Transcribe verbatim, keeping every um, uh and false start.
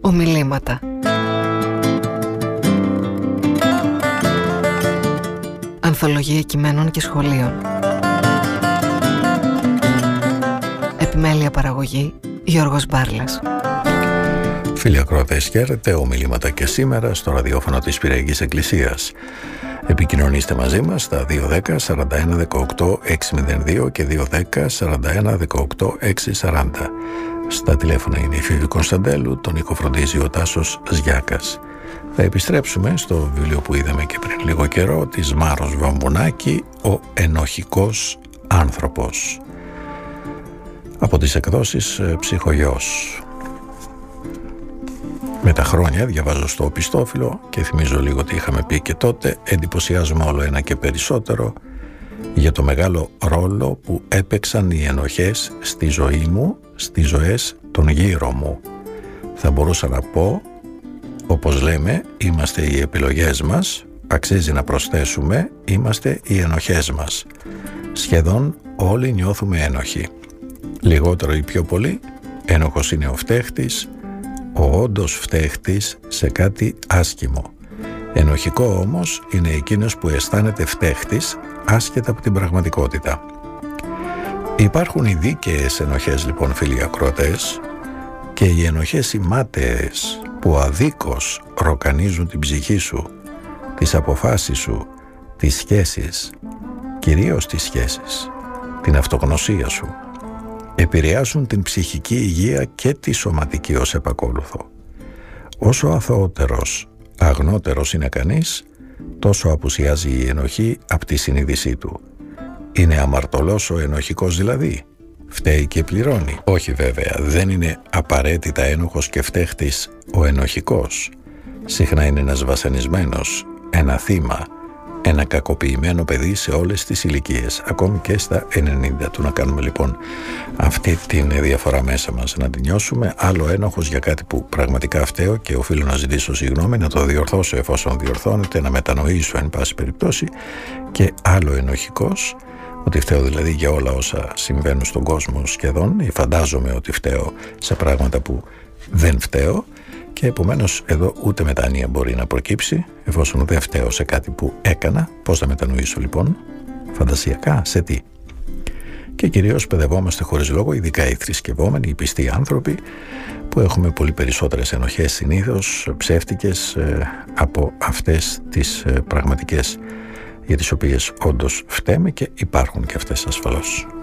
Ομιλήματα. Ανθολογία κειμένων και σχολείων. Επιμέλεια παραγωγή Γιώργος Μπάρλας. Φίλοι ακροατές, χαίρετε. Ομιλήματα και σήμερα στο ραδιόφωνο της Πυραιικής Εκκλησίας. Επικοινωνήστε μαζί μας στα δύο ένα μηδέν σαράντα ένα δεκαοκτώ έξι μηδέν δύο και δύο ένα μηδέν σαράντα ένα δεκαοκτώ έξι σαράντα. Στα τηλέφωνα είναι η Φίβη Κωνσταντέλου, τον ήχο φροντίζει ο Τάσος Ζιάκας. Θα επιστρέψουμε στο βιβλίο που είδαμε και πριν λίγο καιρό, της Μάρος Βαμβουνάκη, «Ο ενοχικός άνθρωπος», από τις εκδόσεις Ψυχογιός. Με τα χρόνια διαβάζω στο οπιστόφυλλο και θυμίζω λίγο τι είχαμε πει και τότε, εντυπωσιάζομαι όλο ένα και περισσότερο για το μεγάλο ρόλο που έπαιξαν οι ενοχές στη ζωή μου, στις ζωές των γύρω μου. Θα μπορούσα να πω, όπως λέμε, είμαστε οι επιλογές μας, αξίζει να προσθέσουμε, είμαστε οι ενοχές μας. Σχεδόν όλοι νιώθουμε ένοχοι. Λιγότερο ή πιο πολύ, ένοχος είναι ο φταίχτης, ο όντως φταίχτης σε κάτι άσχημο. Ενοχικό όμως είναι εκείνος που αισθάνεται φταίχτης άσχετα από την πραγματικότητα. Υπάρχουν οι δίκαιες ενοχές λοιπόν, φίλοι ακροατές, και οι ενοχές οι μάταιες που αδίκως ροκανίζουν την ψυχή σου, τις αποφάσεις σου, τις σχέσεις, κυρίως τις σχέσεις, την αυτογνωσία σου, επηρεάσουν την ψυχική υγεία και τη σωματική ως επακόλουθο. Όσο αθωότερος, αγνότερος είναι κανείς, τόσο απουσιάζει η ενοχή από τη συνείδησή του. Είναι αμαρτωλός ο ενοχικός δηλαδή? Φταίει και πληρώνει? Όχι βέβαια, δεν είναι απαραίτητα ένοχος και φταίχτης ο ενοχικός. Συχνά είναι ένας βασανισμένος, ένα θύμα, ένα κακοποιημένο παιδί σε όλες τις ηλικίες, ακόμη και στα ενενήντα του. Να κάνουμε λοιπόν αυτή την διαφορά μέσα μας, να την νιώσουμε. Άλλο ένοχος για κάτι που πραγματικά φταίω και οφείλω να ζητήσω συγγνώμη, να το διορθώσω εφόσον διορθώνεται, να μετανοήσω εν πάση περιπτώσει, και άλλο ενοχικός, ότι φταίω δηλαδή για όλα όσα συμβαίνουν στον κόσμο σχεδόν, ή φαντάζομαι ότι φταίω σε πράγματα που δεν φταίω. Και επομένως εδώ ούτε μετάνοια μπορεί να προκύψει, εφόσον δεν φταίω σε κάτι που έκανα. Πώς θα μετανοήσω λοιπόν? Φαντασιακά σε τι? Και κυρίως παιδευόμαστε χωρίς λόγο, ειδικά οι θρησκευόμενοι, οι πιστοί άνθρωποι, που έχουμε πολύ περισσότερες ενοχές συνήθως, ψεύτικες, ε, από αυτές τις ε, πραγματικές, για τις οποίες όντως φταίμε, και υπάρχουν και αυτές ασφαλώς.